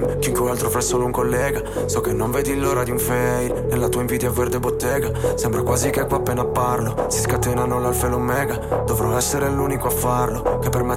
fame, chiunque altro fra solo un collega. So che non vedi l'ora di un fade, nella tua invidia verde bottega. Sembra quasi che qua appena parlo si scatenano l'alfa e l'omega. Dovrò essere l'unico a farlo, che per me